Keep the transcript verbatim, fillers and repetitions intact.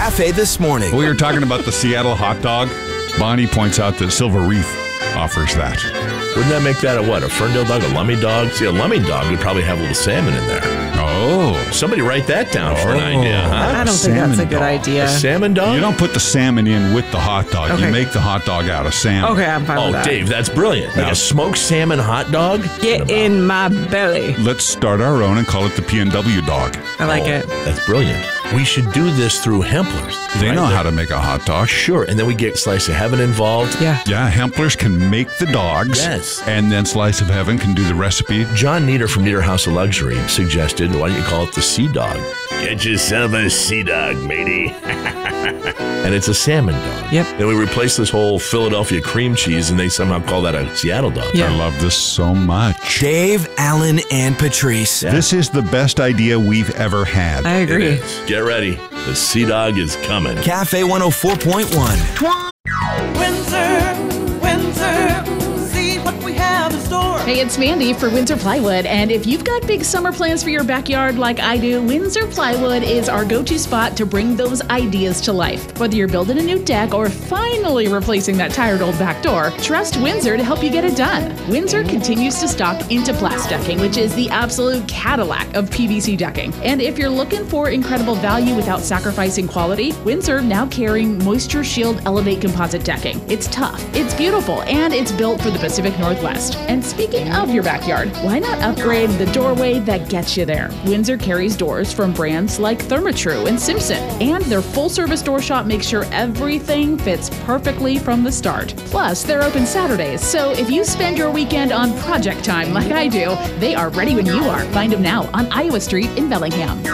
Cafe This Morning. We were talking about the Seattle hot dog. Bonnie points out that Silver Reef offers that. Wouldn't that make that a what? A Ferndale dog? A Lummy dog? See, a Lummy dog would probably have a little salmon in there. Oh. Somebody write that down oh. for an idea, huh? I don't think that's a good dog. idea. A salmon dog? You don't put the salmon in with the hot dog. Okay. You make the hot dog out of salmon. Okay, I'm fine Oh, with that. Dave, that's brilliant. Like Now- a smoked salmon hot dog? Get in my belly. Let's start our own and call it the P and W dog. I like Oh, it. That's brilliant. We should do this through Hemplers. They right? know how to make a hot dog. Sure, and then we get Slice of Heaven involved. Yeah. Yeah, Hemplers can make the dogs. Yes. And then Slice of Heaven can do the recipe. John Nieder from Nieder House of Luxury suggested, why don't you call it the Sea Dog? Get yourself a Sea Dog, matey. And it's a salmon dog. Yep. Then we replace this whole Philadelphia cream cheese, and they somehow call that a Seattle dog. Yeah. I love this so much. Dave, Alan, and Patrice. This is the best idea we've ever had. I It agree. is. Get ready. The Sea Dog is coming. Cafe one oh four point one. Windsor, Windsor, see what we have in store. Hey, it's Mandy for Windsor Plywood, and if you've got big summer plans for your backyard like I do, Windsor Plywood is our go-to spot to bring those ideas to life. Whether you're building a new deck or finally replacing that tired old back door, trust Windsor to help you get it done. Windsor continues to stock Intaplast decking, which is the absolute Cadillac of P V C decking. And if you're looking for incredible value without sacrificing quality, Windsor now carrying Moisture Shield Elevate composite decking. It's tough, it's beautiful, and it's built for the Pacific Northwest. And speaking of your backyard, why not upgrade the doorway that gets you there? Windsor carries doors from brands like Therma-Tru and Simpson, and their full-service door shop makes sure everything fits perfectly from the start. Plus, they're open Saturdays, so if you spend your weekend on project time like I do, they are ready when you are. Find them now on Iowa Street in Bellingham.